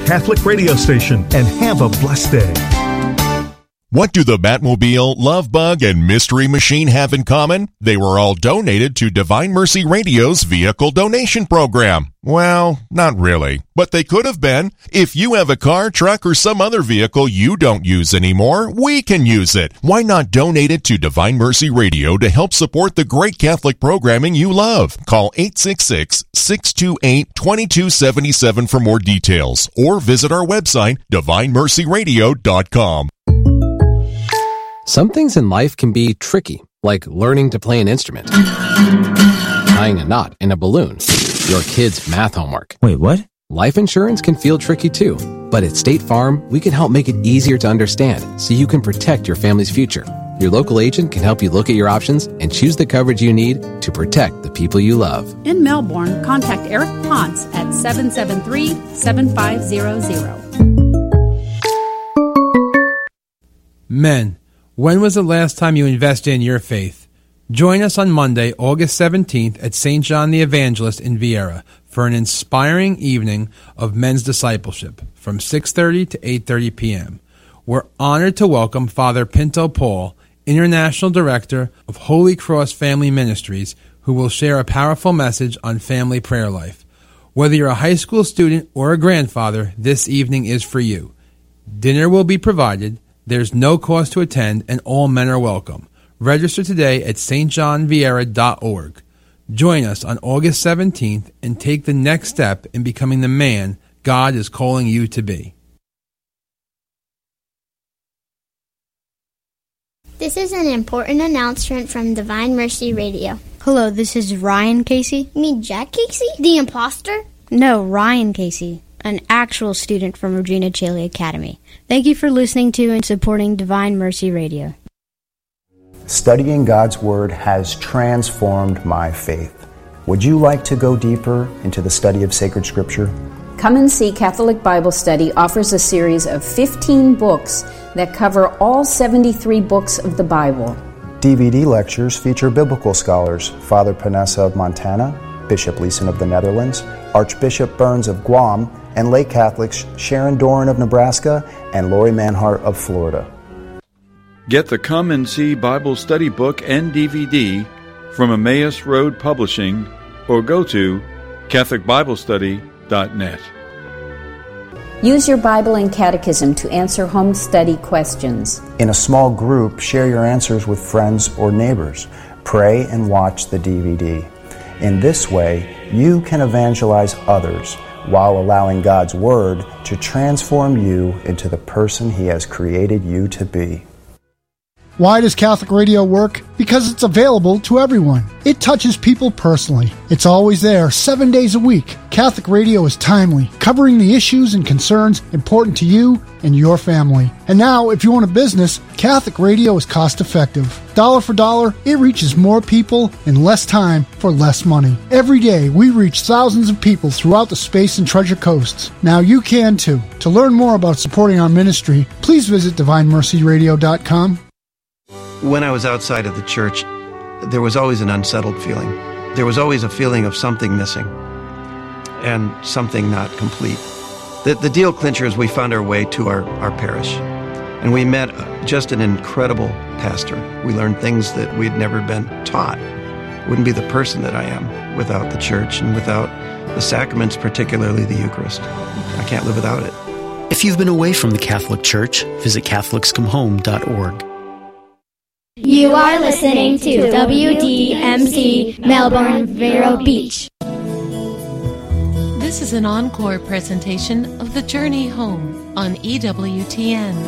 Catholic radio station, and have a blessed day. What do the Batmobile, Love Bug, and Mystery Machine have in common? They were all donated to Divine Mercy Radio's vehicle donation program. Well, not really, but they could have been. If you have a car, truck, or some other vehicle you don't use anymore, we can use it. Why not donate it to Divine Mercy Radio to help support the great Catholic programming you love? Call 866-628-2277 for more details, or visit our website, divinemercyradio.com. Some things in life can be tricky, like learning to play an instrument, tying a knot in a balloon, your kid's math homework. Wait, what? Life insurance can feel tricky too, but at State Farm, we can help make it easier to understand so you can protect your family's future. Your local agent can help you look at your options and choose the coverage you need to protect the people you love. In Melbourne, contact Eric Ponce at 773-7500. Men, when was the last time you invested in your faith? Join us on Monday, August 17th at St. John the Evangelist in Viera for an inspiring evening of men's discipleship from 6:30 to 8:30 p.m. We're honored to welcome Father Pinto Paul, International Director of Holy Cross Family Ministries, who will share a powerful message on family prayer life. Whether you're a high school student or a grandfather, this evening is for you. Dinner will be provided. There's no cost to attend, and all men are welcome. Register today at stjohnviera.org. Join us on August 17th and take the next step in becoming the man God is calling you to be. This is an important announcement from Divine Mercy Radio. Hello, this is Ryan Casey. You mean Jack Casey? The imposter? No, Ryan Casey, an actual student from Regina Caeli Academy. Thank you for listening to and supporting Divine Mercy Radio. Studying God's Word has transformed my faith. Would you like to go deeper into the study of sacred Scripture? Come and See Catholic Bible Study offers a series of 15 books that cover all 73 books of the Bible. DVD lectures feature biblical scholars Father Panessa of Montana, Bishop Leeson of the Netherlands, Archbishop Burns of Guam, and lay Catholics Sharon Doran of Nebraska and Lori Manhart of Florida. Get the Come and See Bible Study book and DVD from Emmaus Road Publishing or go to CatholicBibleStudy.net. Use your Bible and Catechism to answer home study questions. In a small group, share your answers with friends or neighbors. Pray and watch the DVD. In this way, you can evangelize others while allowing God's Word to transform you into the person He has created you to be. Why does Catholic Radio work? Because it's available to everyone. It touches people personally. It's always there, 7 days a week. Catholic Radio is timely, covering the issues and concerns important to you and your family. And now, if you own a business, Catholic Radio is cost-effective. Dollar for dollar, it reaches more people in less time for less money. Every day, we reach thousands of people throughout the Space and Treasure Coasts. Now you can too. To learn more about supporting our ministry, please visit DivineMercyRadio.com. When I was outside of the church, there was always an unsettled feeling. There was always a feeling of something missing and something not complete. The deal clincher is we found our way to our parish, and we met just an incredible pastor. We learned things that we'd never been taught. Wouldn't be the person that I am without the church and without the sacraments, particularly the Eucharist. I can't live without it. If you've been away from the Catholic Church, visit CatholicsComeHome.org. You are listening to WDMC Melbourne Vero Beach. This is an encore presentation of The Journey Home on EWTN.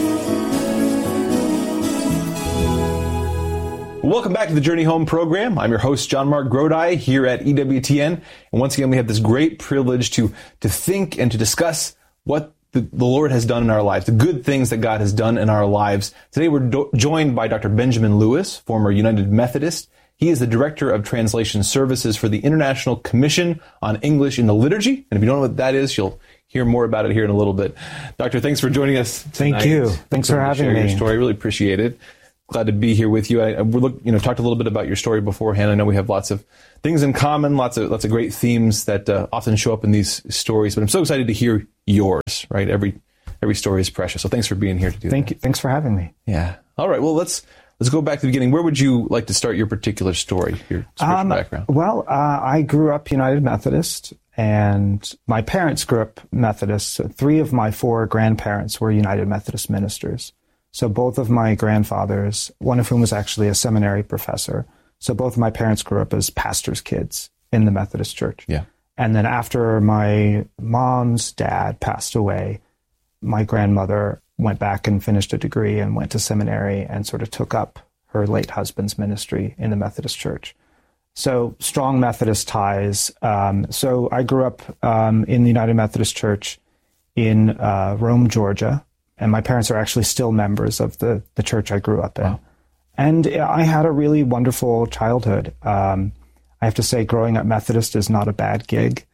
Welcome back to the Journey Home program. I'm your host, John Mark Grodi, here at EWTN. And once again, we have this great privilege to think and to discuss what the Lord has done in our lives, the good things that God has done in our lives. Today we're joined by Dr. Benjamin Lewis, former United Methodist. He is the Director of Translation Services for the International Commission on English in the Liturgy. And if you don't know what that is, you'll hear more about it here in a little bit. Doctor, thanks for joining us tonight. Thank you. Thanks for having me. Share your story. I really appreciate it. glad to be here with you. We talked a little bit about your story beforehand. I know we have lots of things in common, lots of great themes that often show up in these stories. But I'm so excited to hear yours. Right, every story is precious. So thanks for being here to do that. Thank you. Thanks for having me. Yeah. All right. Well, let's go back to the beginning. Where would you like to start your particular story, your spiritual background? Well, I grew up United Methodist, and my parents grew up Methodist. So 3 of my 4 grandparents were United Methodist ministers. So both of my grandfathers, one of whom was actually a seminary professor. So both of my parents grew up as pastors' kids in the Methodist Church. Yeah. And then after my mom's dad passed away, my grandmother went back and finished a degree and went to seminary and sort of took up her late husband's ministry in the Methodist Church. So strong Methodist ties. So I grew up in the United Methodist Church in Rome, Georgia. And my parents are actually still members of the church I grew up in. Wow. And I had a really wonderful childhood. I have to say, growing up Methodist is not a bad gig.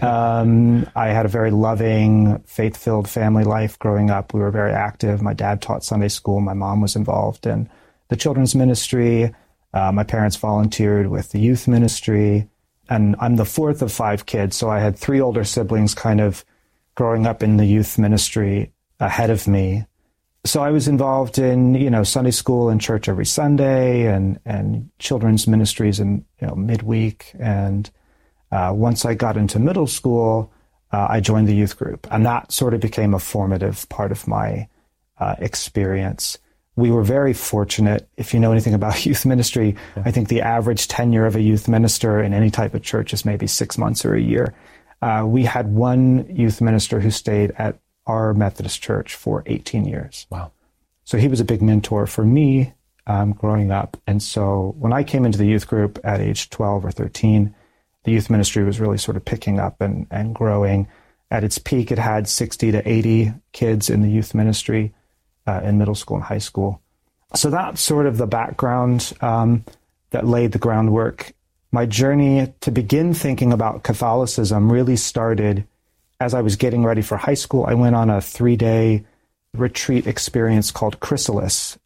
I had a very loving, faith-filled family life growing up. We were very active. My dad taught Sunday school. My mom was involved in the children's ministry. My parents volunteered with the youth ministry. And I'm the 4th of 5 kids, so I had 3 older siblings kind of growing up in the youth ministry ahead of me. So I was involved in, Sunday school and church every Sunday and children's ministries in, midweek. And once I got into middle school, I joined the youth group. And that sort of became a formative part of my experience. We were very fortunate. If you know anything about youth ministry, I think the average tenure of a youth minister in any type of church is maybe 6 months or a year. We had one youth minister who stayed at our Methodist church for 18 years. Wow. So he was a big mentor for me growing up. And so when I came into the youth group at age 12 or 13, the youth ministry was really sort of picking up and growing. At its peak, it had 60 to 80 kids in the youth ministry in middle school and high school. So that's sort of the background that laid the groundwork. My journey to begin thinking about Catholicism really started as I was getting ready for high school. I went on a 3-day retreat experience called Chrysalis,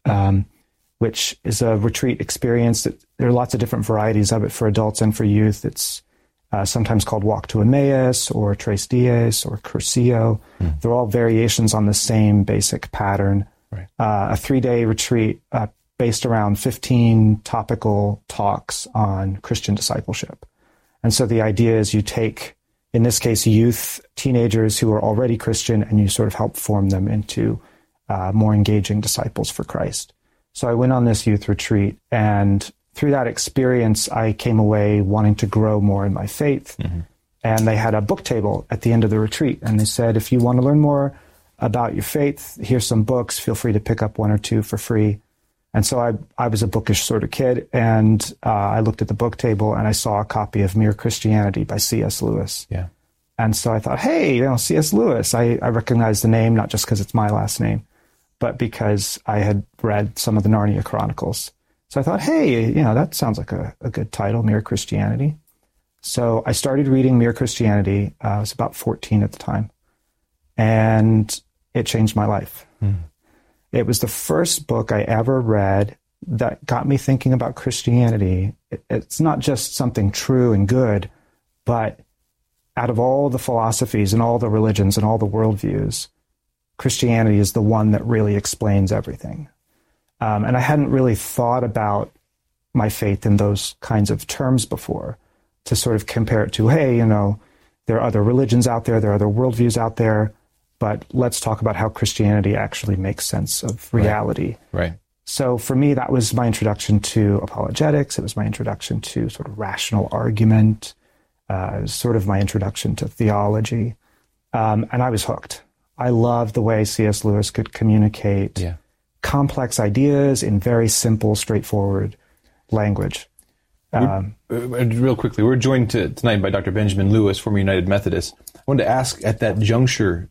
which is a retreat experience that there are lots of different varieties of it for adults and for youth. It's sometimes called Walk to Emmaus or Tres Dias or Cursillo. They're all variations on the same basic pattern. Right. A 3-day retreat based around 15 topical talks on Christian discipleship. And so the idea is you take, in this case, youth, teenagers who are already Christian, and you sort of help form them into more engaging disciples for Christ. So I went on this youth retreat, and through that experience, I came away wanting to grow more in my faith. Mm-hmm. And they had a book table at the end of the retreat, and they said, if you want to learn more about your faith, here's some books. Feel free to pick up 1 or 2 for free. And so I was a bookish sort of kid, and I looked at the book table and I saw a copy of Mere Christianity by C.S. Lewis. Yeah. And so I thought, hey, C.S. Lewis, I recognize the name, not just because it's my last name, but because I had read some of the Narnia Chronicles. So I thought, hey, that sounds like a good title, Mere Christianity. So I started reading Mere Christianity. I was about 14 at the time, and it changed my life. It was the first book I ever read that got me thinking about Christianity. It's not just something true and good, but out of all the philosophies and all the religions and all the worldviews, Christianity is the one that really explains everything. And I hadn't really thought about my faith in those kinds of terms before, to sort of compare it to, hey, there are other religions out there are other worldviews out there, but let's talk about how Christianity actually makes sense of reality. Right. So for me, that was my introduction to apologetics. It was my introduction to sort of rational argument. It was sort of my introduction to theology. And I was hooked. I loved the way C.S. Lewis could communicate complex ideas in very simple, straightforward language. Real quickly, we're joined tonight by Dr. Benjamin Lewis, former United Methodist. I wanted to ask at that juncture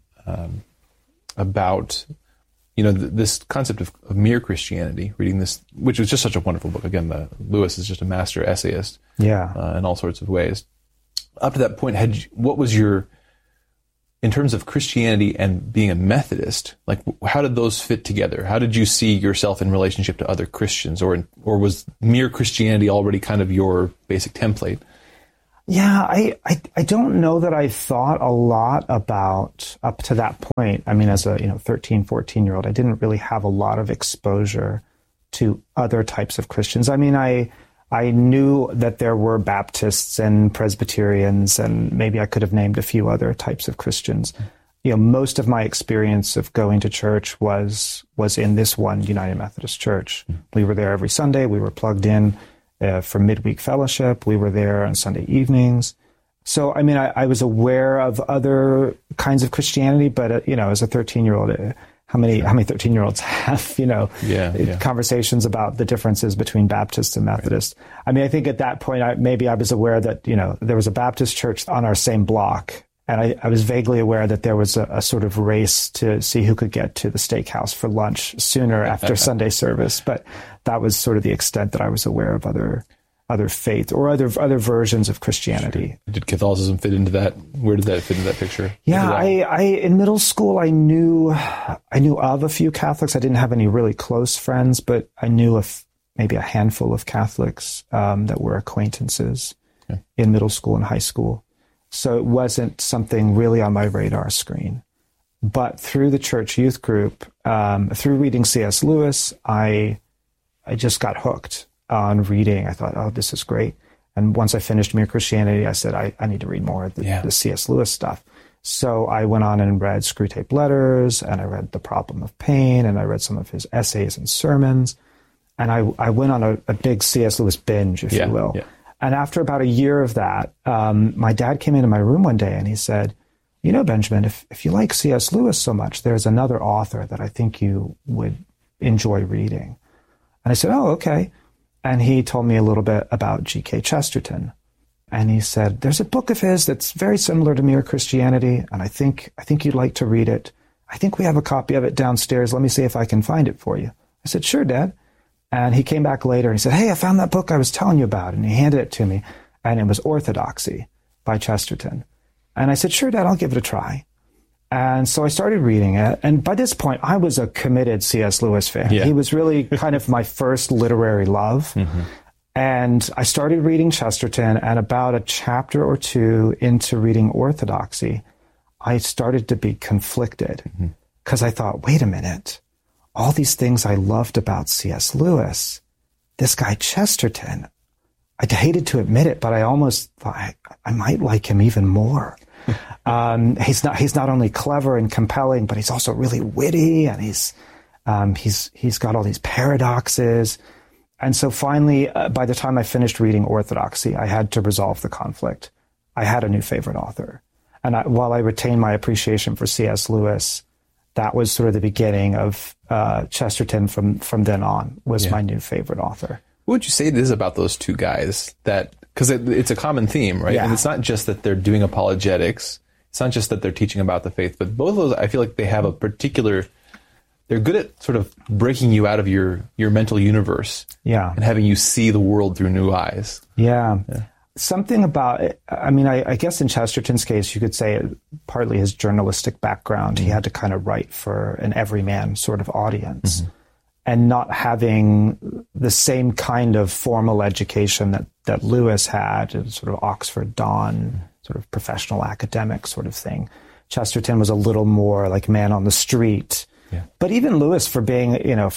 about this concept of mere Christianity, reading this, which was just such a wonderful book. Again, Lewis is just a master essayist in all sorts of ways. Up to that point, what was your in terms of Christianity and being a Methodist, like how did those fit together? How did you see yourself in relationship to other Christians, or was mere Christianity already kind of your basic template? Yeah, I don't know that I thought a lot about up to that point. I mean, as a 13, 14-year-old, I didn't really have a lot of exposure to other types of Christians. I mean, I knew that there were Baptists and Presbyterians, and maybe I could have named a few other types of Christians. Most of my experience of going to church was in this one United Methodist Church. We were there every Sunday. We were plugged in for midweek fellowship. We were there on Sunday evenings. So, I mean, I was aware of other kinds of Christianity, but, as a 13-year-old, how many 13-year-olds have, conversations about the differences between Baptist and Methodist? Right. I mean, I think at that point, I was aware that, there was a Baptist church on our same block. And I was vaguely aware that there was a sort of race to see who could get to the steakhouse for lunch sooner after Sunday service. But that was sort of the extent that I was aware of other faiths or other versions of Christianity. Sure. Did Catholicism fit into that? Where did that fit into that picture? Yeah, I in middle school I knew of a few Catholics. I didn't have any really close friends, but I knew of maybe a handful of Catholics that were acquaintances in middle school and high school. So it wasn't something really on my radar screen. But through the church youth group, through reading C.S. Lewis, I just got hooked on reading. I thought, oh, this is great. And once I finished Mere Christianity, I said, I need to read more of the C.S. Lewis stuff. So I went on and read Screwtape Letters, and I read The Problem of Pain, and I read some of his essays and sermons. And I went on a big C.S. Lewis binge, if you will. Yeah. And after about a year of that, my dad came into my room one day and he said, Benjamin, if you like C.S. Lewis so much, there's another author that I think you would enjoy reading. And I said, oh, okay. And he told me a little bit about G.K. Chesterton. And he said, there's a book of his that's very similar to Mere Christianity, and I think you'd like to read it. I think we have a copy of it downstairs. Let me see if I can find it for you. I said, sure, Dad. And he came back later and he said, hey, I found that book I was telling you about. And he handed it to me. And it was Orthodoxy by Chesterton. And I said, sure, Dad, I'll give it a try. And so I started reading it. And by this point, I was a committed C.S. Lewis fan. Yeah. He was really kind of my first literary love. Mm-hmm. And I started reading Chesterton. And about a chapter or two into reading Orthodoxy, I started to be conflicted because I thought, wait a minute. All these things I loved about C.S. Lewis, this guy Chesterton, I hated to admit it, but I almost thought I might like him even more. He's not only clever and compelling, but he's also really witty, and he's got all these paradoxes. And so finally, by the time I finished reading Orthodoxy, I had to resolve the conflict. I had a new favorite author, and while I retained my appreciation for C.S. Lewis, that was sort of the beginning of Chesterton. From then on was my new favorite author. What would you say it is about those two guys because it's a common theme, right? Yeah. And it's not just that they're doing apologetics. It's not just that they're teaching about the faith, but both of those, I feel like they have they're good at sort of breaking you out of your mental universe. Yeah. And having you see the world through new eyes. Yeah. Something about it, I mean, I guess in Chesterton's case, you could say partly his journalistic background. He had to kind of write for an everyman sort of audience and not having the same kind of formal education that Lewis had, sort of Oxford Don, sort of professional academic sort of thing. Chesterton was a little more like man on the street. Yeah. But even Lewis, for being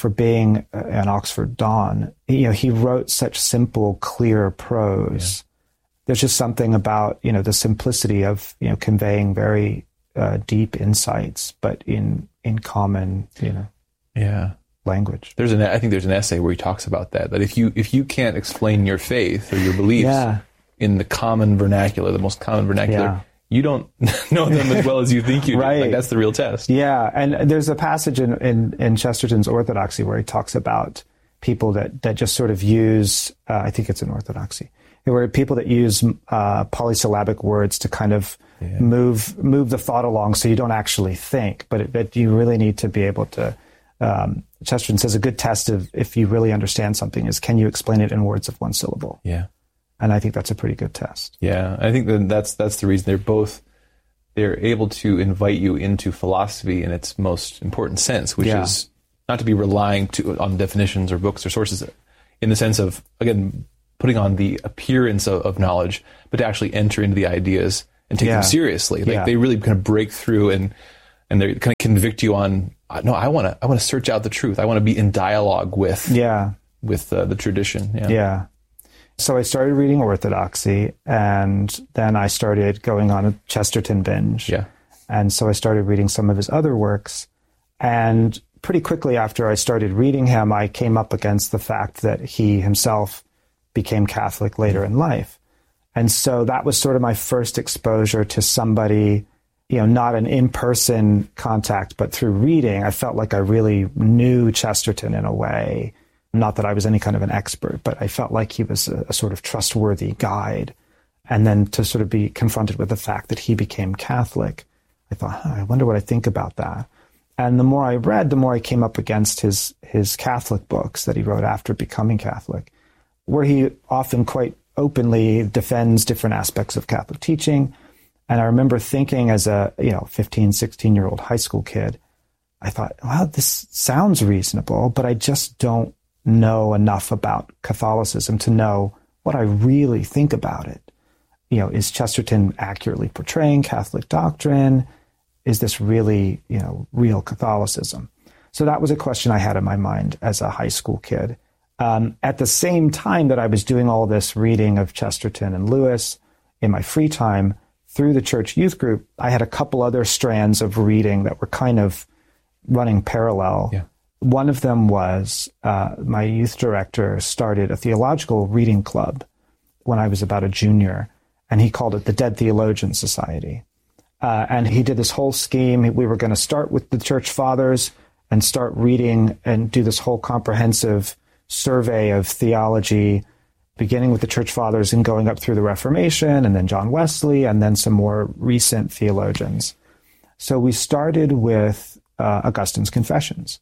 an Oxford Don, he wrote such simple, clear prose. Yeah. There's just something about, the simplicity of, conveying very deep insights, but in common, language. I think there's an essay where he talks about that if you can't explain your faith or your beliefs in the common vernacular, the most common vernacular, you don't know them as well as you think you do. Right. Like, that's the real test. Yeah. And there's a passage in Chesterton's Orthodoxy where he talks about people that just sort of use, I think it's in Orthodoxy, where people that use polysyllabic words to kind of move the thought along so you don't actually think, but you really need to be able to, Chesterton says a good test of if you really understand something is, can you explain it in words of one syllable? Yeah. And I think that's a pretty good test. Yeah. I think that's the reason they're both they're able to invite you into philosophy in its most important sense, which is not to be relying on definitions or books or sources in the sense of, again, putting on the appearance of knowledge, but to actually enter into the ideas and take them seriously. Like they really kind of break through and they kind of convict you on, no, I want to search out the truth. I want to be in dialogue with the tradition. Yeah. So I started reading Orthodoxy, and then I started going on a Chesterton binge. Yeah. And so I started reading some of his other works. And pretty quickly after I started reading him, I came up against the fact that he himself became Catholic later in life. And so that was sort of my first exposure to somebody, not an in-person contact, but through reading. I felt like I really knew Chesterton in a way. Not that I was any kind of an expert, but I felt like he was a sort of trustworthy guide. And then to sort of be confronted with the fact that he became Catholic, I thought, I wonder what I think about that. And the more I read, the more I came up against his Catholic books that he wrote after becoming Catholic, where he often quite openly defends different aspects of Catholic teaching. And I remember thinking as a 15, 16-year-old high school kid, I thought, well, this sounds reasonable, but I just don't know enough about Catholicism to know what I really think about it. Is Chesterton accurately portraying Catholic doctrine? Is this really, real Catholicism? So that was a question I had in my mind as a high school kid. At the same time that I was doing all this reading of Chesterton and Lewis in my free time through the church youth group, I had a couple other strands of reading that were kind of running parallel. Yeah. One of them was my youth director started a theological reading club when I was about a junior, and he called it the Dead Theologian Society. And he did this whole scheme. We were going to start with the church fathers and start reading and do this whole comprehensive survey of theology, beginning with the church fathers and going up through the Reformation, and then John Wesley, and then some more recent theologians. So we started with Augustine's Confessions.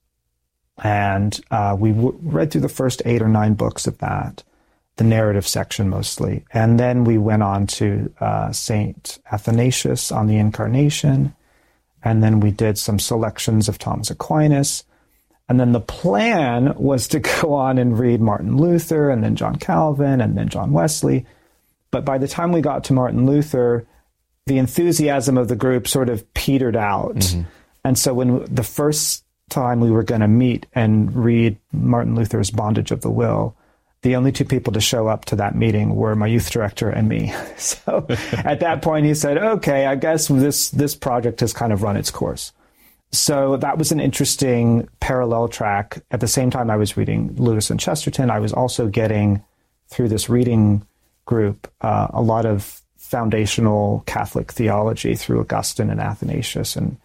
And we read through the first 8 or 9 books of that, the narrative section mostly. And then we went on to St. Athanasius on the Incarnation. And then we did some selections of Thomas Aquinas. And then the plan was to go on and read Martin Luther, and then John Calvin, and then John Wesley. But by the time we got to Martin Luther, the enthusiasm of the group sort of petered out. Mm-hmm. And so when the first time we were going to meet and read Martin Luther's Bondage of the Will, the only 2 people to show up to that meeting were my youth director and me. So at that point he said, okay, I guess this project has kind of run its course. So that was an interesting parallel track. At the same time I was reading Lewis and Chesterton, I was also getting, through this reading group, a lot of foundational Catholic theology through Augustine and Athanasius. And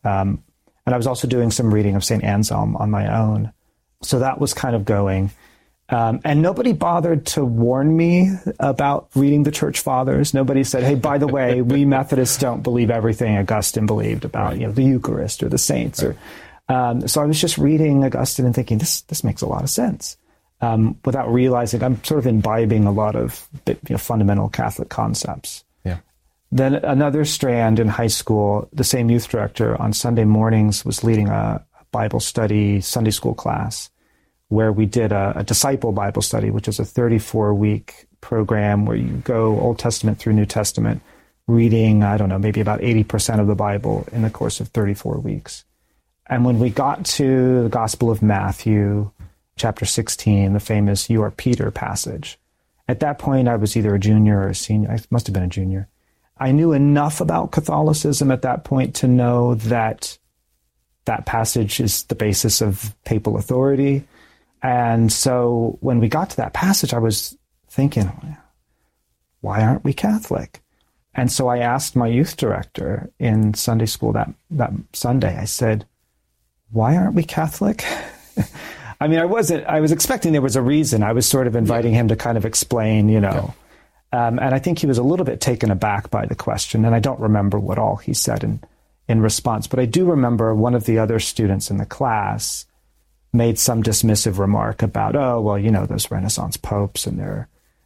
I was also doing some reading of St. Anselm on my own. So that was kind of going. And nobody bothered to warn me about reading the Church Fathers. Nobody said, hey, by the way, we Methodists don't believe everything Augustine believed about the Eucharist or the saints. Right. So I was just reading Augustine and thinking, this makes a lot of sense, without realizing I'm sort of imbibing a lot of fundamental Catholic concepts. Yeah. Then another strand in high school, the same youth director on Sunday mornings was leading a Bible study Sunday school class, where we did a disciple Bible study, which is a 34-week program where you go Old Testament through New Testament, reading, maybe about 80% of the Bible in the course of 34 weeks. And when we got to the Gospel of Matthew, chapter 16, the famous "You are Peter" passage, at that point I was either a junior or a senior. I must have been a junior. I knew enough about Catholicism at that point to know that that passage is the basis of papal authority. And so when we got to that passage, I was thinking, why aren't we Catholic? And so I asked my youth director in Sunday school that Sunday, I said, why aren't we Catholic? I mean, I was expecting there was a reason. I was sort of inviting him to kind of explain, and I think he was a little bit taken aback by the question. And I don't remember what all he said in response, but I do remember one of the other students in the class made some dismissive remark about, those Renaissance popes and their,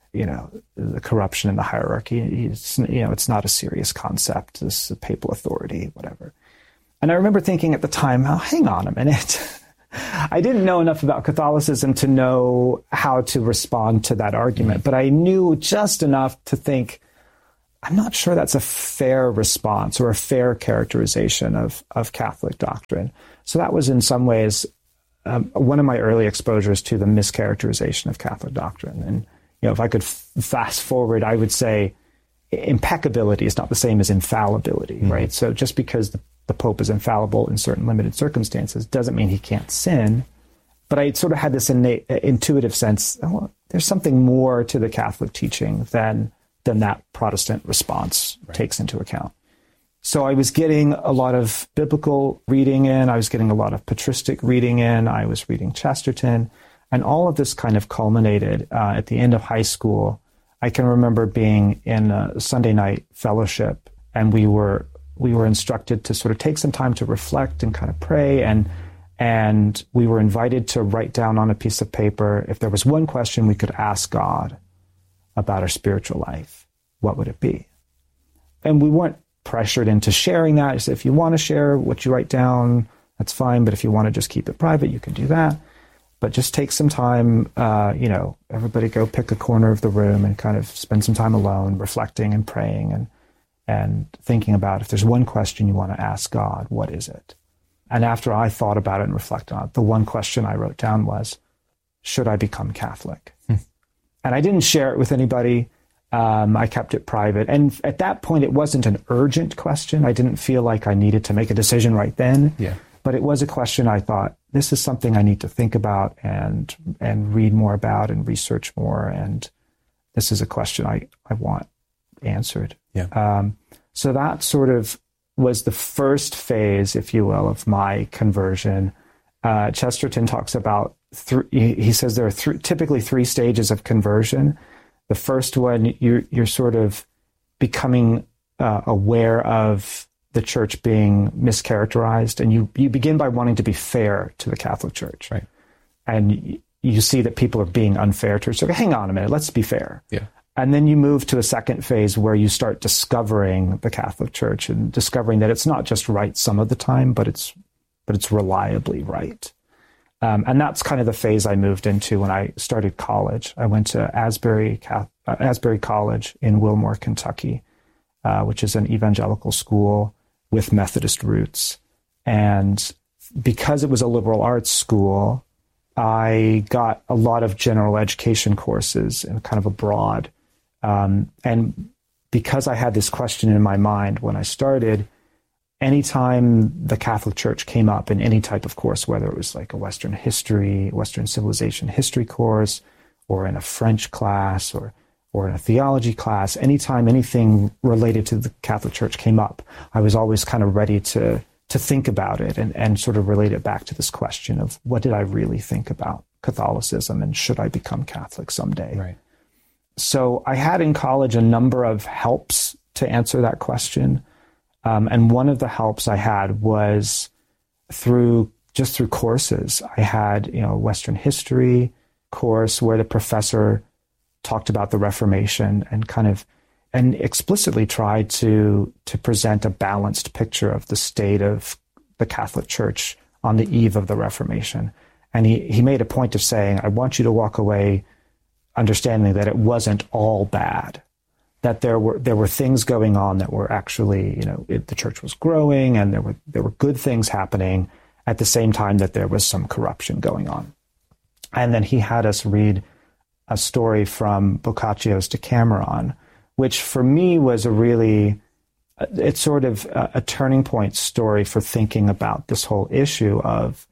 the corruption in the hierarchy. It's not a serious concept, this papal authority, whatever. And I remember thinking at the time, oh, hang on a minute. I didn't know enough about Catholicism to know how to respond to that argument, but I knew just enough to think, I'm not sure that's a fair response or a fair characterization of Catholic doctrine. So that was in some ways one of my early exposures to the mischaracterization of Catholic doctrine. And if I could fast forward, I would say impeccability is not the same as infallibility, right? So just because the Pope is infallible in certain limited circumstances doesn't mean he can't sin. But I sort of had this innate, intuitive sense, there's something more to the Catholic teaching than that Protestant response takes into account. So I was getting a lot of biblical reading in, I was getting a lot of patristic reading in, I was reading Chesterton, and all of this kind of culminated at the end of high school. I can remember being in a Sunday night fellowship, and we were instructed to sort of take some time to reflect and kind of pray, and we were invited to write down on a piece of paper, if there was one question we could ask God about our spiritual life, what would it be? And we weren't pressured into sharing that. He said, if you want to share what you write down, that's fine, but if you want to just keep it private, you can do that. But just take some time, everybody go pick a corner of the room and kind of spend some time alone, reflecting and praying and thinking about, if there's one question you want to ask God, what is it? And after I thought about it and reflected on it, the one question I wrote down was, should I become Catholic? And I didn't share it with anybody. I kept it private. And at that point, it wasn't an urgent question. I didn't feel like I needed to make a decision right then. Yeah. But it was a question I thought, this is something I need to think about and read more about and research more. And this is a question I want answered. Yeah. So that sort of was the first phase, if you will, of my conversion. Chesterton talks about, he says there are typically three stages of conversion. The first one, you're sort of becoming aware of the church being mischaracterized, and you begin by wanting to be fair to the Catholic Church. Right. And you see that people are being unfair to it. So hang on a minute, let's be fair. Yeah. And then you move to a second phase where you start discovering the Catholic Church and discovering that it's not just right some of the time, but it's reliably right. And that's kind of the phase I moved into when I started college. I went to Asbury College in Wilmore, Kentucky, which is an evangelical school with Methodist roots. And because it was a liberal arts school, I got a lot of general education courses and kind of abroad. And because I had this question in my mind when I started, anytime the Catholic Church came up in any type of course, whether it was like a Western civilization history course, or in a French class, or in a theology class, anytime anything related to the Catholic Church came up, I was always kind of ready to think about it and sort of relate it back to this question of, what did I really think about Catholicism, and should I become Catholic someday? Right. So I had in college a number of helps to answer that question. And one of the helps I had was through courses. I had, a Western history course where the professor talked about the Reformation and explicitly tried to present a balanced picture of the state of the Catholic Church on the eve of the Reformation. And he made a point of saying, I want you to walk away understanding that it wasn't all bad, that there were things going on that were actually, the church was growing, and there were good things happening at the same time that there was some corruption going on. And then he had us read a story from Boccaccio's Decameron, which for me was it's sort of a turning point story for thinking about this whole issue of,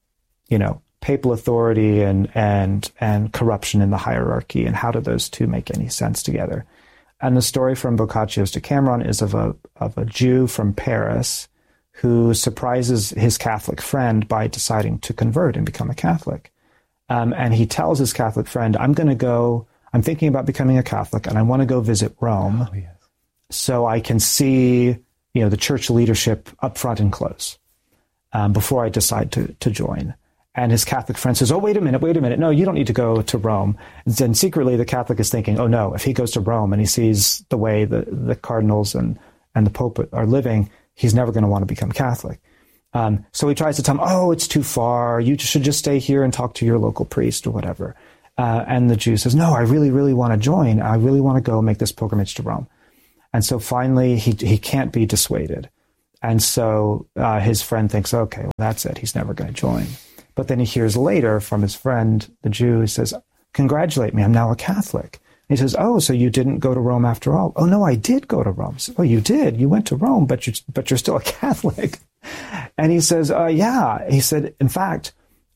papal authority and corruption in the hierarchy, and how do those two make any sense together. And the story from Boccaccio's Decameron is of a Jew from Paris who surprises his Catholic friend by deciding to convert and become a Catholic. And he tells his Catholic friend, I'm thinking about becoming a Catholic, and I want to go visit Rome so I can see, the church leadership up front and close before I decide to join. And his Catholic friend says, oh, wait a minute. No, you don't need to go to Rome. And then secretly the Catholic is thinking, oh no, if he goes to Rome and he sees the way the cardinals and the Pope are living, he's never going to want to become Catholic. So he tries to tell him, oh, it's too far. You should just stay here and talk to your local priest or whatever. And the Jew says, no, I really, really want to join. I really want to go make this pilgrimage to Rome. And so finally he can't be dissuaded. And so his friend thinks, okay, well, that's it. He's never going to join. But then he hears later from his friend, the Jew, he says, congratulate me, I'm now a Catholic. And he says, oh, so you didn't go to Rome after all? Oh, no, I did go to Rome. Says, oh, you did? You went to Rome, but you're still a Catholic. And he says, yeah. He said, in fact,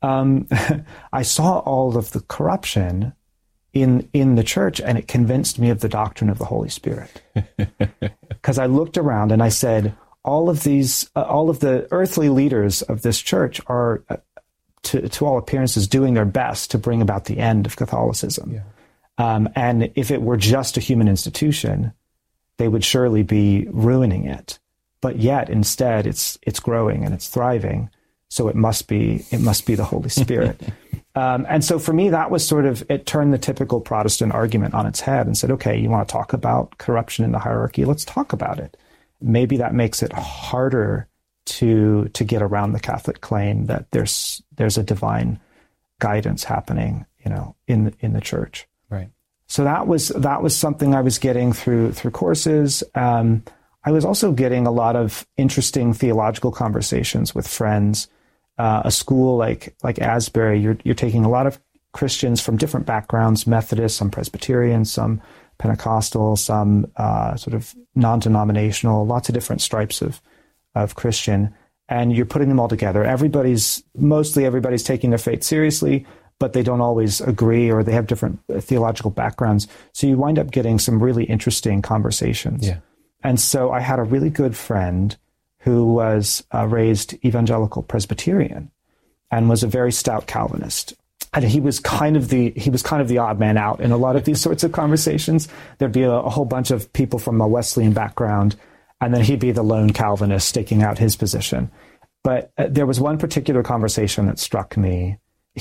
I saw all of the corruption in the church, and it convinced me of the doctrine of the Holy Spirit. Because I looked around and I said, all of the earthly leaders of this church are, to all appearances, doing their best to bring about the end of Catholicism. Yeah. And if it were just a human institution, they would surely be ruining it. But yet, instead, it's growing and it's thriving. So it must be the Holy Spirit. And so for me, that was it turned the typical Protestant argument on its head and said, okay, you want to talk about corruption in the hierarchy? Let's talk about it. Maybe that makes it harder to get around the Catholic claim that there's a divine guidance happening, in the church. Right. So that was something I was getting through courses. I was also getting a lot of interesting theological conversations with friends. A school like Asbury, you're taking a lot of Christians from different backgrounds: Methodist, some Presbyterian, some Pentecostal, some sort of non-denominational, lots of different stripes of Christian, and you're putting them all together. Mostly everybody's taking their faith seriously, but they don't always agree, or they have different theological backgrounds. So you wind up getting some really interesting conversations. Yeah. And so I had a really good friend who was raised evangelical Presbyterian and was a very stout Calvinist. And he was kind of the odd man out in a lot of these sorts of conversations. There'd be a whole bunch of people from a Wesleyan background, and then he'd be the lone Calvinist staking out his position. But there was one particular conversation that struck me.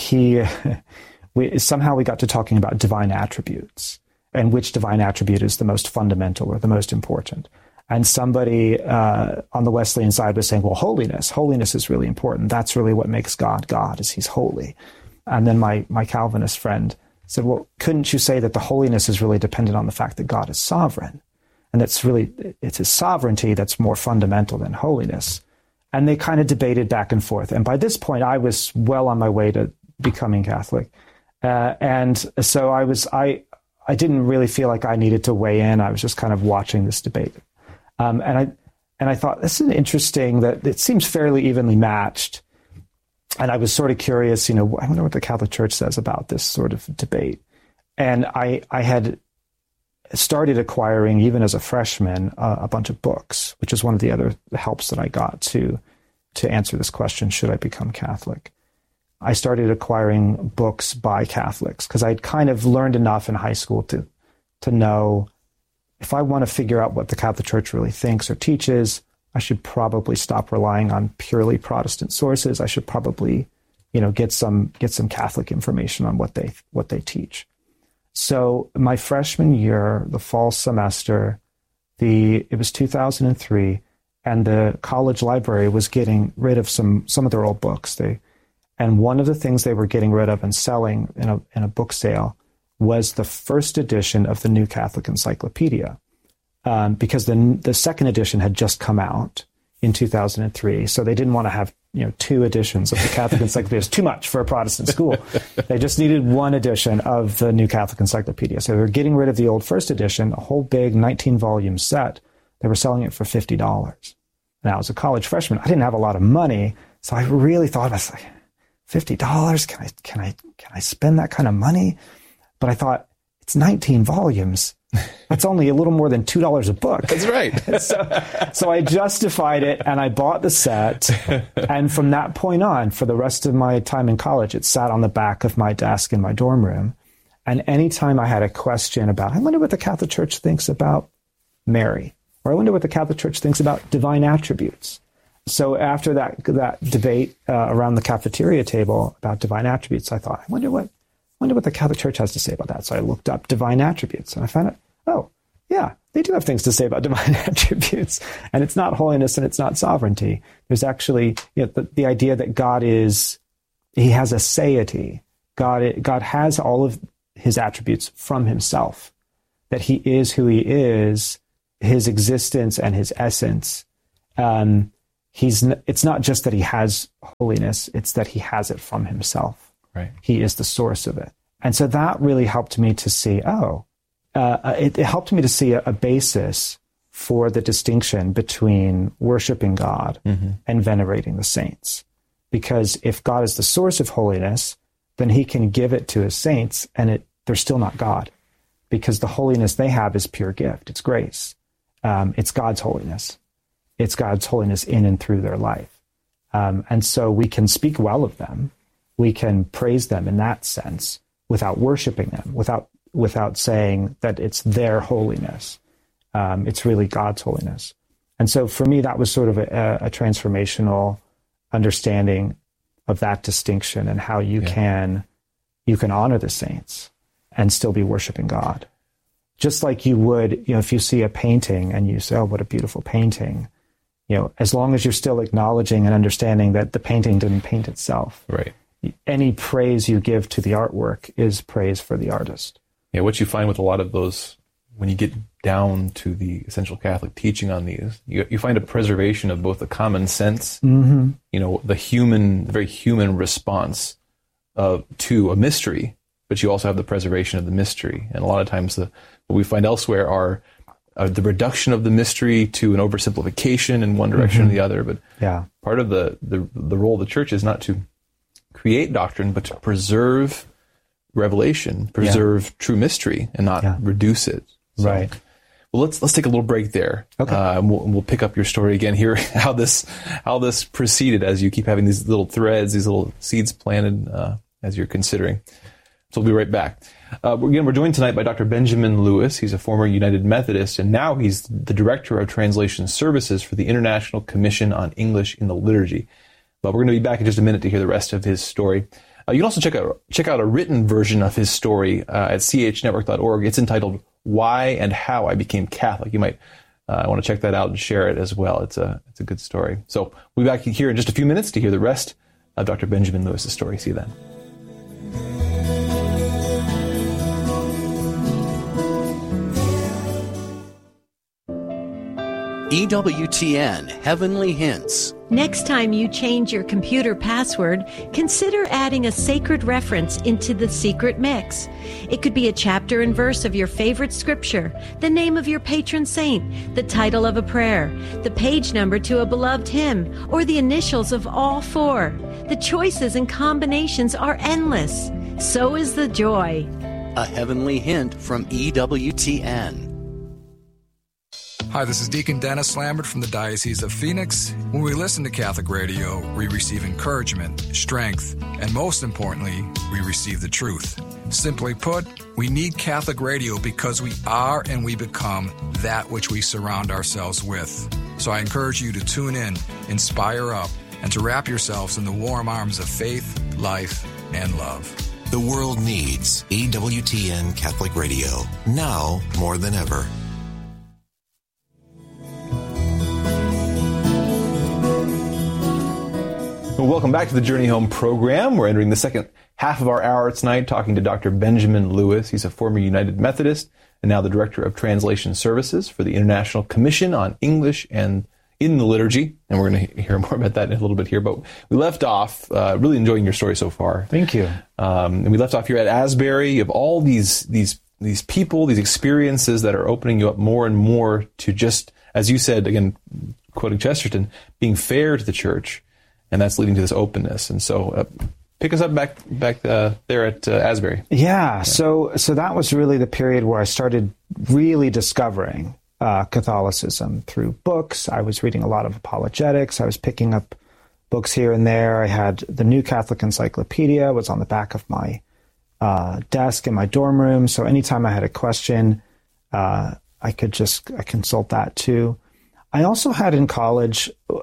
Somehow we got to talking about divine attributes and which divine attribute is the most fundamental or the most important. And somebody on the Wesleyan side was saying, well, holiness is really important. That's really what makes God God, is he's holy. And then my Calvinist friend said, well, couldn't you say that the holiness is really dependent on the fact that God is sovereign? And it's his sovereignty that's more fundamental than holiness. And they kind of debated back and forth. And by this point, I was well on my way to becoming Catholic. And so I didn't really feel like I needed to weigh in. I was just kind of watching this debate. And I thought, this is interesting that it seems fairly evenly matched. And I was sort of curious, I wonder what the Catholic Church says about this sort of debate. And I had started acquiring, even as a freshman, a bunch of books, which is one of the other helps that I got to answer this question, should I become Catholic? I started acquiring books by Catholics because I'd kind of learned enough in high school to know if I want to figure out what the Catholic Church really thinks or teaches, I should probably stop relying on purely Protestant sources. I should probably, get some Catholic information on what they teach. So my freshman year, the fall semester, it was 2003, and the college library was getting rid of some of their old books. And one of the things they were getting rid of and selling in a book sale was the first edition of the New Catholic Encyclopedia, because the second edition had just come out in 2003. So they didn't want to have two editions of the Catholic Encyclopedia. It's too much for a Protestant school. They just needed one edition of the New Catholic Encyclopedia. So they were getting rid of the old first edition, a whole big 19-volume set. They were selling it for $50. Now, as a college freshman, I didn't have a lot of money, so I really thought, I was like, $50? Can I spend that kind of money? But I thought, it's 19 volumes. That's only a little more than $2 a book. That's right. So I justified it, and I bought the set. And from that point on, for the rest of my time in college, it sat on the back of my desk in my dorm room. And anytime I had a question about, I wonder what the Catholic Church thinks about Mary, or I wonder what the Catholic Church thinks about divine attributes, So after that debate around the cafeteria table about divine attributes, I thought, I wonder what the Catholic Church has to say about that. So I looked up divine attributes, and I found out, oh, yeah, they do have things to say about divine attributes. And it's not holiness and it's not sovereignty. There's actually the idea that God has a satiety. God has all of his attributes from himself, that he is who he is, his existence and his essence. It's not just that he has holiness, it's that he has it from himself. Right. He is the source of it. And so that really helped me to see, it helped me to see a basis for the distinction between worshiping God and venerating the saints. Because if God is the source of holiness, then he can give it to his saints, and they're still not God. Because the holiness they have is pure gift. It's grace. It's God's holiness. It's God's holiness in and through their life. And so we can speak well of them. We can praise them in that sense without worshiping them, without saying that it's their holiness. It's really God's holiness. And so for me, that was sort of a transformational understanding of that distinction and how you can honor the saints and still be worshiping God. Just like you would, if you see a painting and you say, oh, what a beautiful painting, as long as you're still acknowledging and understanding that the painting didn't paint itself. Right. Any praise you give to the artwork is praise for the artist. Yeah, what you find with a lot of those, when you get down to the essential Catholic teaching on these, you find a preservation of both the common sense, the very human response to a mystery, but you also have the preservation of the mystery. And a lot of times what we find elsewhere are the reduction of the mystery to an oversimplification in one direction or the other. But part of the role of the Church is not to create doctrine, but to preserve revelation, preserve true mystery, and not reduce it. So, right. Well, let's take a little break there. Okay. We'll pick up your story again here, how this proceeded as you keep having these little threads, these little seeds planted as you're considering. So we'll be right back. We're joined tonight by Dr. Benjamin Lewis. He's a former United Methodist, and now he's the Director of Translation Services for the International Commission on English in the Liturgy. But we're going to be back in just a minute to hear the rest of his story. You can also check out a written version of his story at chnetwork.org. It's entitled "Why and How I Became Catholic." You might want to check that out and share it as well. It's a good story. So we'll be back here in just a few minutes to hear the rest of Dr. Benjamin Lewis's story. See you then. EWTN Heavenly Hints. Next time you change your computer password, consider adding a sacred reference into the secret mix. It could be a chapter and verse of your favorite scripture, the name of your patron saint, the title of a prayer, the page number to a beloved hymn, or the initials of all four. The choices and combinations are endless. So is the joy. A heavenly hint from EWTN. Hi, this is Deacon Dennis Lambert from the Diocese of Phoenix. When we listen to Catholic radio, we receive encouragement, strength, and most importantly, we receive the truth. Simply put, we need Catholic radio because we are and we become that which we surround ourselves with. So I encourage you to tune in, inspire up, and to wrap yourselves in the warm arms of faith, life, and love. The world needs EWTN Catholic Radio, now more than ever. Well, welcome back to the Journey Home program. We're entering the second half of our hour tonight talking to Dr. Benjamin Lewis. He's a former United Methodist and now the Director of Translation Services for the International Commission on English and in the Liturgy. And we're going to hear more about that in a little bit here. But we left off, really enjoying your story so far. Thank you. And we left off here at Asbury. You have all these people, these experiences that are opening you up more and more to just, as you said, again, quoting Chesterton, being fair to the Church. And that's leading to this openness. And so pick us up back there at Asbury. Yeah. So that was really the period where I started really discovering Catholicism through books. I was reading a lot of apologetics. I was picking up books here and there. I had the New Catholic Encyclopedia was on the back of my desk in my dorm room. So anytime I had a question, I consult that too. I also had in college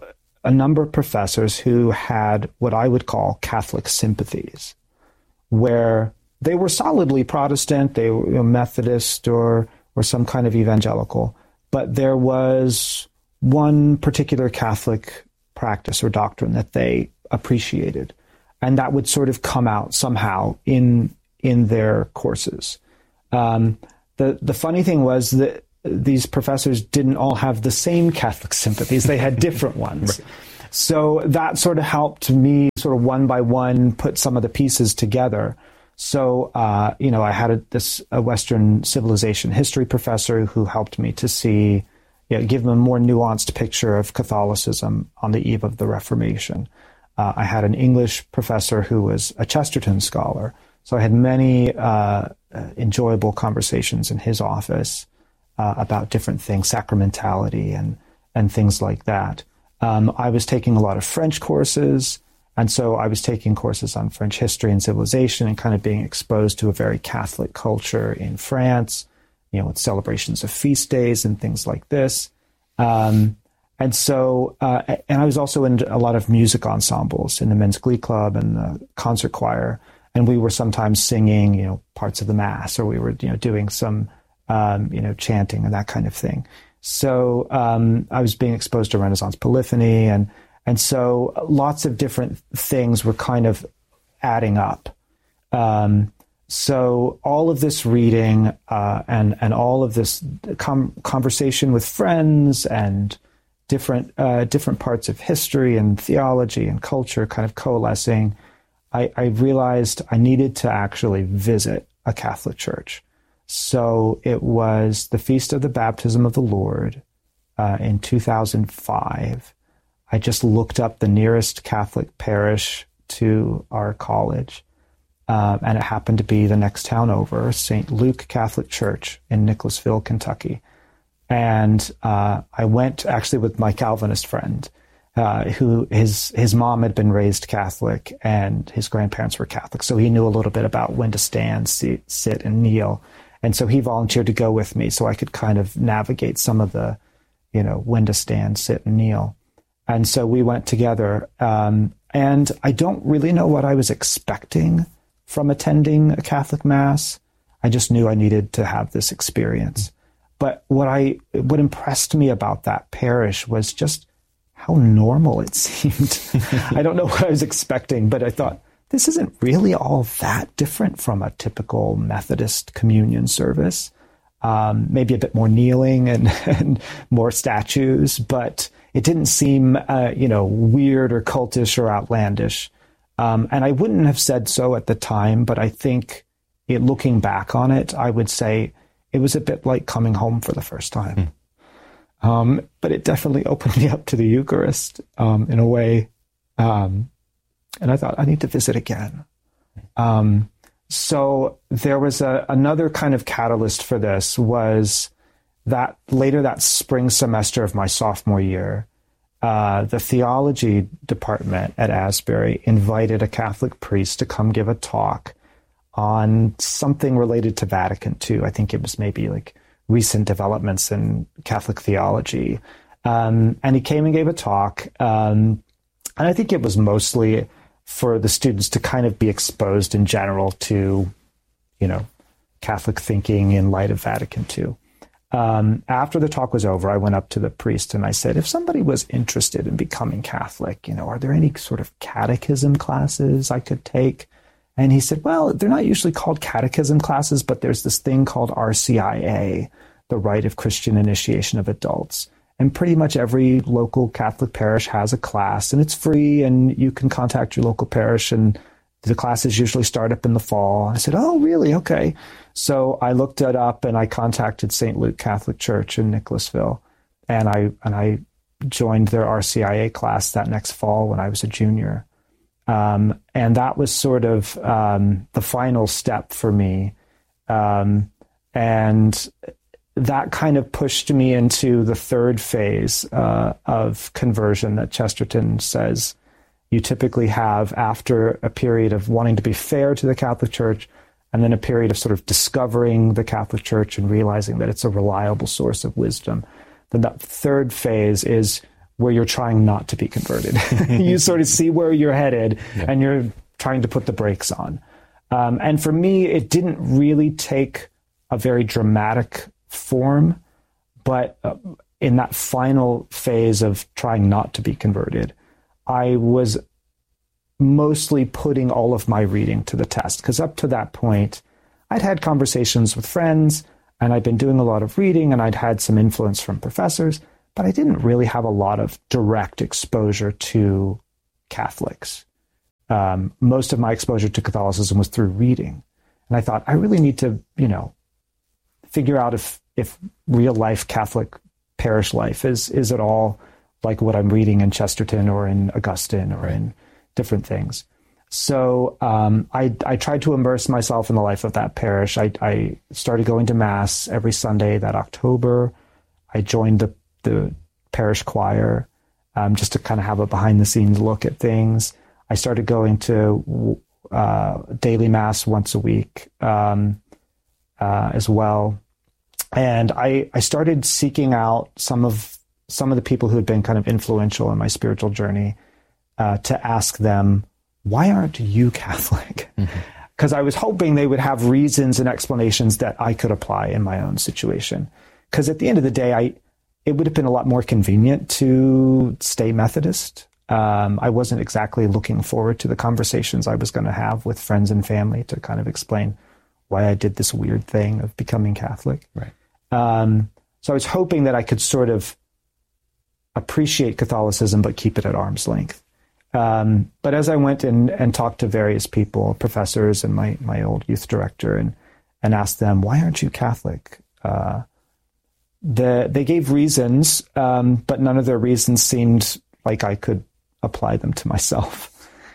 a number of professors who had what I would call Catholic sympathies, where they were solidly Protestant, they were Methodist or some kind of evangelical, but there was one particular Catholic practice or doctrine that they appreciated, and that would sort of come out somehow in their courses. The funny thing was that these professors didn't all have the same Catholic sympathies. They had different ones. Right. So that sort of helped me sort of one by one put some of the pieces together. So, I had a Western civilization history professor who helped me to see, give them a more nuanced picture of Catholicism on the eve of the Reformation. I had an English professor who was a Chesterton scholar. So I had many enjoyable conversations in his office about different things, sacramentality and things like that. I was taking a lot of French courses, and so I was taking courses on French history and civilization and kind of being exposed to a very Catholic culture in France, with celebrations of feast days and things like this. And I was also in a lot of music ensembles in the Men's Glee Club and the concert choir. And we were sometimes singing, parts of the Mass, or we were, doing some, chanting and that kind of thing. So I was being exposed to Renaissance polyphony, and so lots of different things were kind of adding up. So all of this reading and all of this conversation with friends and different parts of history and theology and culture kind of coalescing, I realized I needed to actually visit a Catholic church. So it was the Feast of the Baptism of the Lord in 2005. I just looked up the nearest Catholic parish to our college, and it happened to be the next town over, St. Luke Catholic Church in Nicholasville, Kentucky. And I went actually with my Calvinist friend, who his mom had been raised Catholic and his grandparents were Catholic. So he knew a little bit about when to stand, sit, and kneel. And so he volunteered to go with me so I could kind of navigate some of the, when to stand, sit, and kneel. And so we went together. And I don't really know what I was expecting from attending a Catholic Mass. I just knew I needed to have this experience. But what impressed me about that parish was just how normal it seemed. I don't know what I was expecting, but I thought, this isn't really all that different from a typical Methodist communion service. Maybe a bit more kneeling and more statues, but it didn't seem, weird or cultish or outlandish. And I wouldn't have said so at the time, but I think looking back on it, I would say it was a bit like coming home for the first time. But it definitely opened me up to the Eucharist in a way. And I thought, I need to visit again. So there was another kind of catalyst for this was that later that spring semester of my sophomore year, the theology department at Asbury invited a Catholic priest to come give a talk on something related to Vatican II. I think it was maybe like recent developments in Catholic theology. And he came and gave a talk. And I think it was mostly for the students to kind of be exposed in general to, Catholic thinking in light of Vatican II. After the talk was over, I went up to the priest and I said, if somebody was interested in becoming Catholic, are there any sort of catechism classes I could take? And he said, well, they're not usually called catechism classes, but there's this thing called RCIA, the Rite of Christian Initiation of Adults. And pretty much every local Catholic parish has a class, and it's free, and you can contact your local parish, and the classes usually start up in the fall. I said, oh, really? Okay. So I looked it up, and I contacted St. Luke Catholic Church in Nicholasville, and I joined their RCIA class that next fall when I was a junior. And that was sort of the final step for me. And that kind of pushed me into the third phase of conversion that Chesterton says you typically have after a period of wanting to be fair to the Catholic Church, and then a period of sort of discovering the Catholic Church and realizing that it's a reliable source of wisdom. Then that third phase is where you're trying not to be converted. You sort of see where you're headed, and you're trying to put the brakes on. And for me, it didn't really take a very dramatic form, but in that final phase of trying not to be converted, I was mostly putting all of my reading to the test, because up to that point, I'd had conversations with friends, and I'd been doing a lot of reading, and I'd had some influence from professors, but I didn't really have a lot of direct exposure to Catholics. Most of my exposure to Catholicism was through reading. And I thought, I really need to, figure out if real life Catholic parish life is at all like what I'm reading in Chesterton or in Augustine or in different things. So I tried to immerse myself in the life of that parish. I started going to Mass every Sunday that October. I joined the parish choir just to kind of have a behind-the-scenes look at things. I started going to daily Mass once a week as well. And I started seeking out some of the people who had been kind of influential in my spiritual journey to ask them, why aren't you Catholic? Because I was hoping they would have reasons and explanations that I could apply in my own situation. Because at the end of the day, it would have been a lot more convenient to stay Methodist. I wasn't exactly looking forward to the conversations I was going to have with friends and family to kind of explain why I did this weird thing of becoming Catholic. Right. So I was hoping that I could sort of appreciate Catholicism, but keep it at arm's length. But as I went and talked to various people, professors and my old youth director, and asked them, why aren't you Catholic? They gave reasons, but none of their reasons seemed like I could apply them to myself.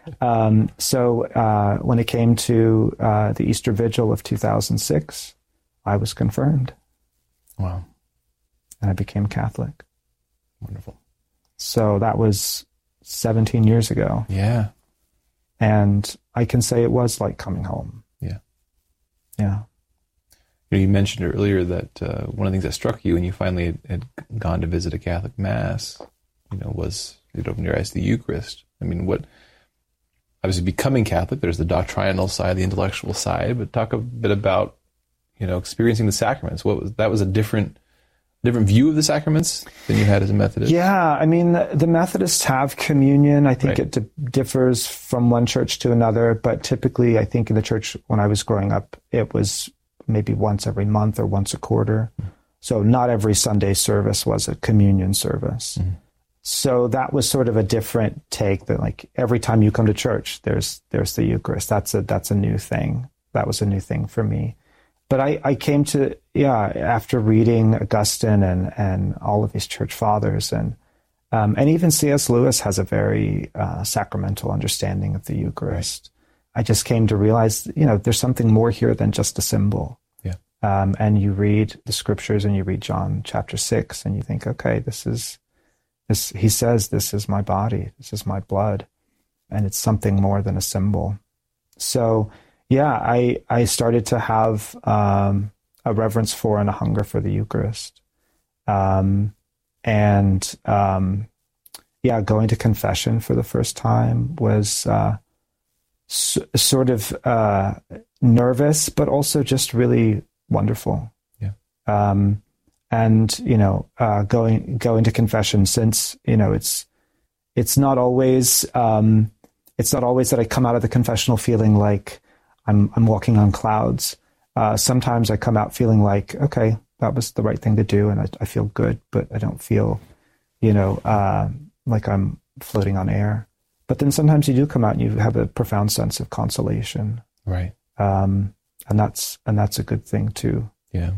So when it came to the Easter Vigil of 2006, I was confirmed. Wow. And I became Catholic. Wonderful. So that was 17 years ago. Yeah. And I can say it was like coming home. Yeah. Yeah. You mentioned earlier that one of the things that struck you when you finally had gone to visit a Catholic Mass, was it opened your eyes to the Eucharist. I mean, obviously becoming Catholic, there's the doctrinal side, the intellectual side, but talk a bit about, experiencing the sacraments. That was a different view of the sacraments than you had as a Methodist? Yeah, I mean, the Methodists have communion. I think it differs from one church to another, but typically I think in the church when I was growing up, it was maybe once every month or once a quarter. So not every Sunday service was a communion service. So that was sort of a different take, that like every time you come to church, there's the Eucharist. That's a new thing. That was a new thing for me. But I came to, after reading Augustine and all of these church fathers, and even C.S. Lewis has a very sacramental understanding of the Eucharist. I just came to realize, there's something more here than just a symbol. Yeah. And you read the scriptures and you read John chapter 6 and you think, okay, he says, this is my body, this is my blood, and it's something more than a symbol. So, I started to have a reverence for and a hunger for the Eucharist. Going to confession for the first time was sort of nervous, but also just really wonderful. Yeah. Going to confession, since it's not always that I come out of the confessional feeling like I'm walking on clouds. Sometimes I come out feeling like, okay, that was the right thing to do, and I feel good, but I don't feel, like I'm floating on air. But then sometimes you do come out and you have a profound sense of consolation. Right. And that's a good thing too. Yeah.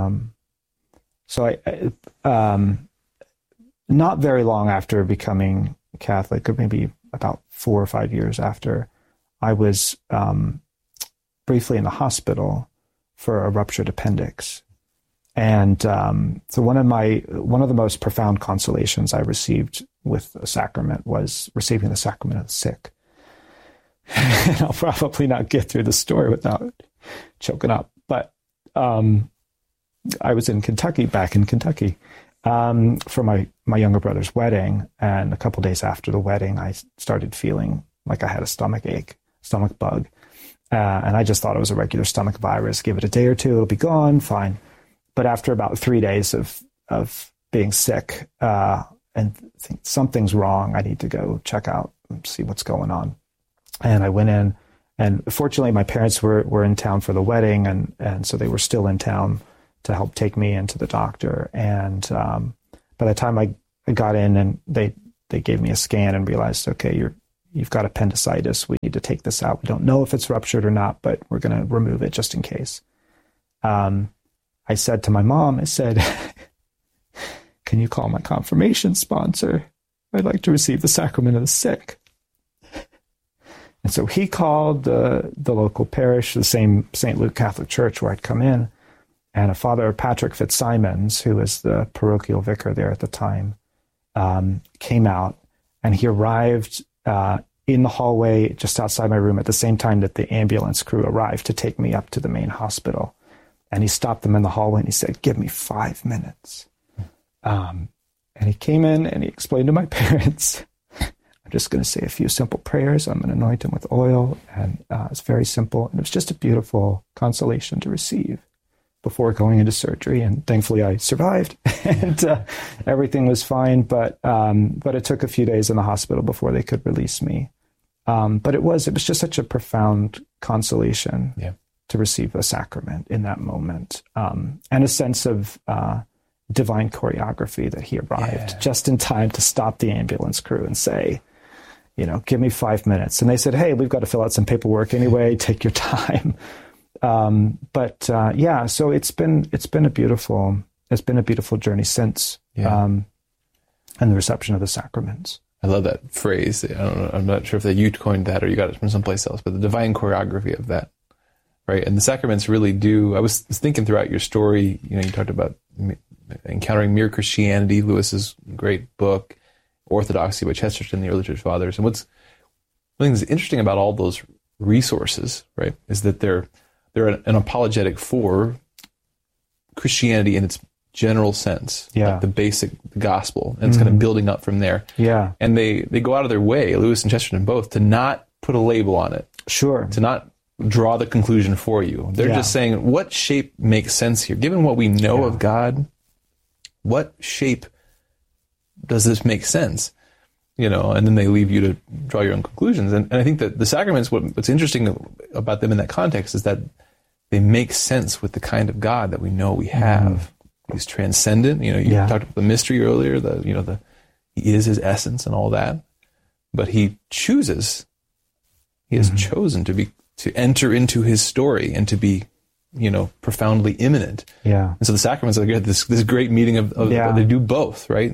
So I not very long after becoming Catholic, or maybe about 4 or 5 years after, I was briefly in the hospital for a ruptured appendix. And so one of the most profound consolations I received with a sacrament was receiving the sacrament of the sick. And I'll probably not get through the story without choking up. But I was back in Kentucky, for my younger brother's wedding. And a couple days after the wedding, I started feeling like I had a stomach bug. And I just thought it was a regular stomach virus. Give it a day or two, it'll be gone, fine. But after about 3 days of being sick, and think something's wrong, I need to go check out and see what's going on. And I went in, and fortunately my parents were in town for the wedding, and so they were still in town to help take me into the doctor. And by the time I got in, and they gave me a scan and realized, okay, you've got appendicitis. We need to take this out. We don't know if it's ruptured or not, but we're going to remove it just in case. I said to my mom, I said, can you call my confirmation sponsor? I'd like to receive the sacrament of the sick. And so he called the local parish, the same St. Luke Catholic Church where I'd come in, and a Father Patrick Fitzsimons, who was the parochial vicar there at the time, came out, and he arrived in the hallway just outside my room at the same time that the ambulance crew arrived to take me up to the main hospital. And he stopped them in the hallway and he said, give me 5 minutes. And he came in and he explained to my parents, I'm just going to say a few simple prayers. I'm going to anoint him with oil. And it's very simple. And it was just a beautiful consolation to receive before going into surgery. And thankfully I survived and everything was fine. But it took a few days in the hospital before they could release me. But it was just such a profound consolation to receive a sacrament in that moment, and a sense of divine choreography that he arrived just in time to stop the ambulance crew and say, give me 5 minutes. And they said, hey, we've got to fill out some paperwork anyway, take your time. So it's been a beautiful journey since, and the reception of the sacraments. I love that phrase. I'm not sure if that you coined that or you got it from someplace else, but the divine choreography of that, right? And the sacraments really do. I was thinking throughout your story, you talked about Encountering Mere Christianity, Lewis's great book, Orthodoxy by Chesterton, the early church fathers. And one thing that's interesting about all those resources, right, is that they're an apologetic for Christianity in its general sense, like the basic gospel, and it's kind of building up from there. Yeah. And they go out of their way, Lewis and Chesterton both, to not put a label on it. Sure. To not draw the conclusion for you. They're just saying, what shape makes sense here? Given what we know of God, what shape does this make sense? And then they leave you to draw your own conclusions. And I think that the sacraments, what's interesting about them in that context is that they make sense with the kind of God that we know we have. He's transcendent. You talked about the mystery earlier, he is his essence and all that. But he has chosen to enter into his story and to be, profoundly immanent. Yeah. And so the sacraments are this great meeting of they do both, right?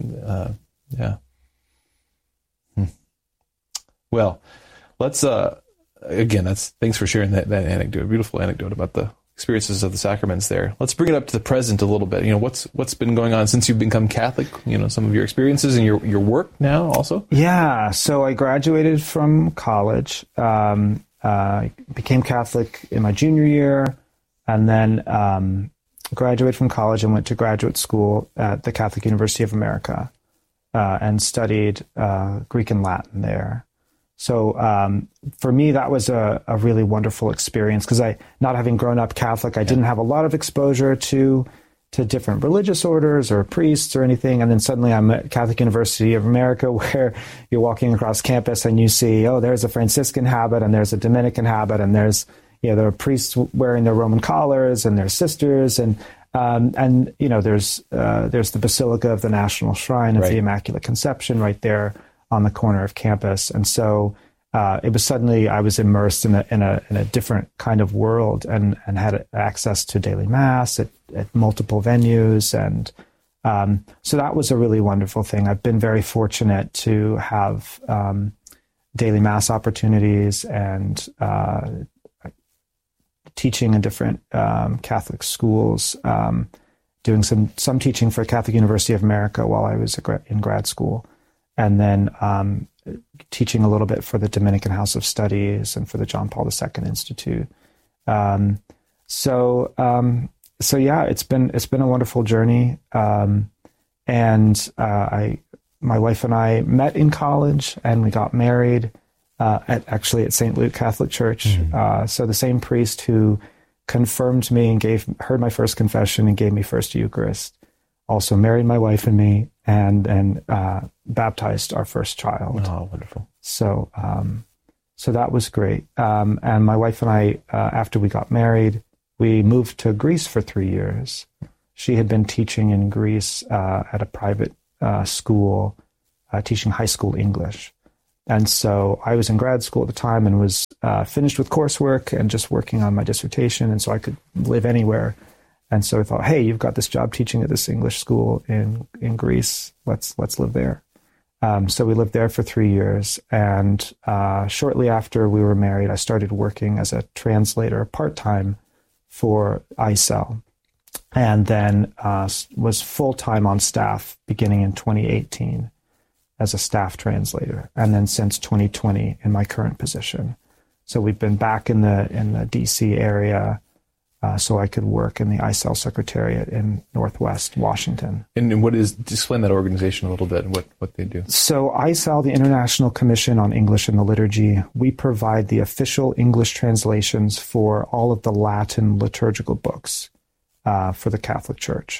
Well, let's thanks for sharing that anecdote, a beautiful anecdote about the experiences of the sacraments there. Let's bring it up to the present a little bit. What's been going on since you've become Catholic? Some of your experiences and your work now also? Yeah. So I graduated from college, I became Catholic in my junior year, and then graduated from college and went to graduate school at the Catholic University of America, and studied Greek and Latin there. So for me, that was a really wonderful experience because not having grown up Catholic, I didn't have a lot of exposure to different religious orders or priests or anything. And then suddenly I'm at Catholic University of America where you're walking across campus and you see, there's a Franciscan habit and there's a Dominican habit and there's, there are priests wearing their Roman collars and there's sisters and there's the Basilica of the National Shrine of the Immaculate Conception right there on the corner of campus. And so it was suddenly I was immersed in a different kind of world and had access to daily mass at multiple venues. And so that was a really wonderful thing. I've been very fortunate to have daily mass opportunities and teaching in different Catholic schools, doing some teaching for Catholic University of America while I was in grad school. And then teaching a little bit for the Dominican House of Studies and for the John Paul II Institute. So yeah, it's been a wonderful journey. My wife and I met in college, and we got married at St. Luke Catholic Church. So the same priest who confirmed me and heard my first confession and gave me first Eucharist also married my wife and me, and baptized our first child. Oh, wonderful! So so that was great. And my wife and I, after we got married, we moved to Greece for 3 years. She had been teaching in Greece at a private school, teaching high school English. And so I was in grad school at the time and was finished with coursework and just working on my dissertation. And so I could live anywhere. And so I thought, hey, you've got this job teaching at this English school in Greece. Let's live there. So we lived there for 3 years. And shortly after we were married, I started working as a translator part-time for ICEL. And then was full-time on staff beginning in 2018 as a staff translator, and then since 2020 in my current position. So we've been back in the DC area, so I could work in the ICEL Secretariat in Northwest Washington. And explain that organization a little bit and what they do. So ICEL, the International Commission on English and the Liturgy, we provide the official English translations for all of the Latin liturgical books for the Catholic Church.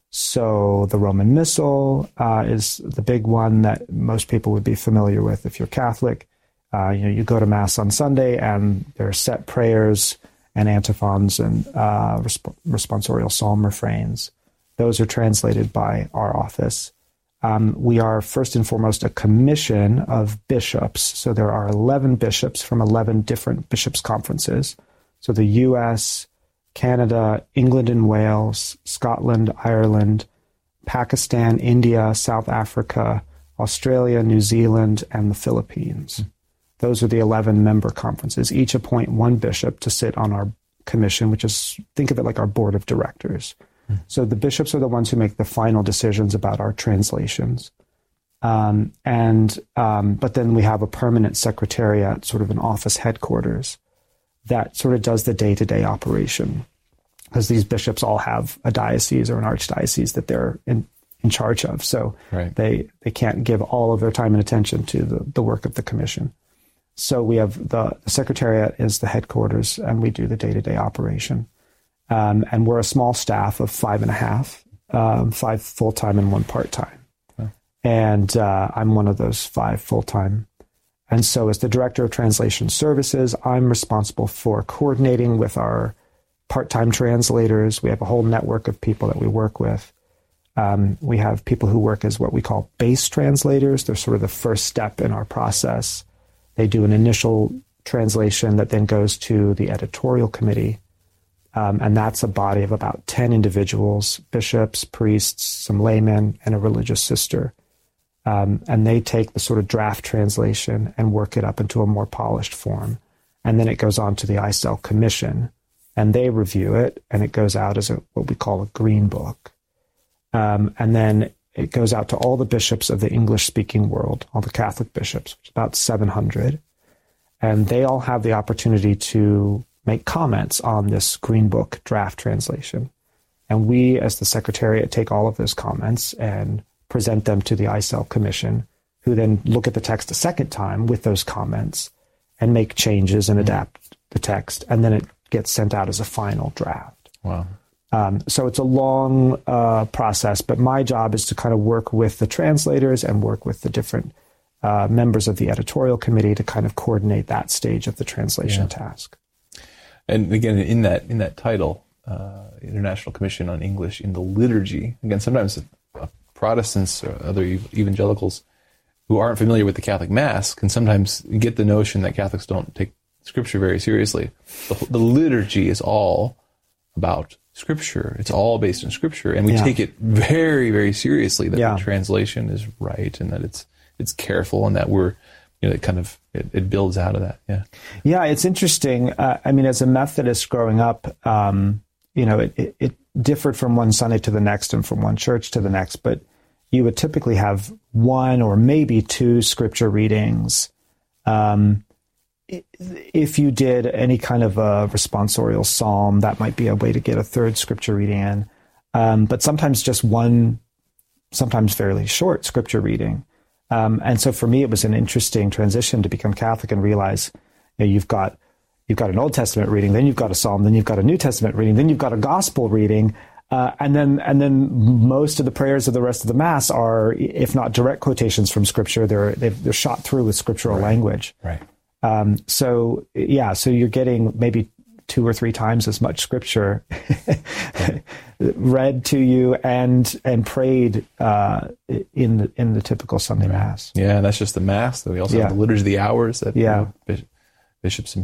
So the Roman Missal is the big one that most people would be familiar with if you're Catholic. You go to Mass on Sunday, and there are set prayers and antiphons and responsorial psalm refrains. Those are translated by our office. We are first and foremost a commission of bishops. So there are 11 bishops from 11 different bishops' conferences. So the U.S., Canada, England and Wales, Scotland, Ireland, Pakistan, India, South Africa, Australia, New Zealand, and the Philippines. Those are the 11 member conferences. Each appoint one bishop to sit on our commission, which is, think of it like our board of directors. So the bishops are the ones who make the final decisions about our translations. But then we have a permanent secretariat, sort of an office headquarters, that sort of does the day-to-day operation, because these bishops all have a diocese or an archdiocese that they're in charge of. So they can't give all of their time and attention to the work of the commission. So we have the secretariat is the headquarters, and we do the day-to-day operation. And we're a small staff of 5.5, 5 full-time and 1 part-time. Wow. And I'm one of those 5 full-time. And so as the Director of Translation Services, I'm responsible for coordinating with our part-time translators. We have a whole network of people that we work with. We have people who work as what we call base translators. They're sort of the first step in our process. They do an initial translation that then goes to the editorial committee. And that's a body of about 10 individuals, bishops, priests, some laymen, and a religious sister. And they take the sort of draft translation and work it up into a more polished form. And then it goes on to the ICEL Commission, and they review it, and it goes out as what we call a green book. And then it goes out to all the bishops of the English-speaking world, all the Catholic bishops, which is about 700. And they all have the opportunity to make comments on this green book draft translation. And we, as the Secretariat, take all of those comments and present them to the ICEL Commission, who then look at the text a second time with those comments and make changes and adapt the text, and then it gets sent out as a final draft. Wow. So it's a long process, but my job is to kind of work with the translators and work with the different members of the editorial committee to kind of coordinate that stage of the translation task. And again, in that title, International Commission on English in the Liturgy, again, sometimes Protestants or other evangelicals who aren't familiar with the Catholic Mass can sometimes get the notion that Catholics don't take Scripture very seriously. The liturgy is all about Scripture. It's all based on Scripture, and we take it very, very seriously that the translation is right and that it's careful and that we're it builds out of that. Yeah, it's interesting. I mean, as a Methodist growing up, it differed from one Sunday to the next and from one church to the next, but you would typically have 1 or maybe 2 scripture readings. If you did any kind of a responsorial psalm, that might be a way to get a 3rd scripture reading in. But sometimes just one sometimes fairly short scripture reading. And so for me, it was an interesting transition to become Catholic and realize, you've got an Old Testament reading, then you've got a Psalm, then you've got a New Testament reading, then you've got a Gospel reading, and then most of the prayers of the rest of the Mass are, if not direct quotations from Scripture, they're shot through with scriptural language. Right. So you're getting maybe 2 or 3 times as much Scripture read to you and prayed in the typical Sunday Mass. Yeah, and that's just the Mass. We also have the Liturgy of the Hours that bishops and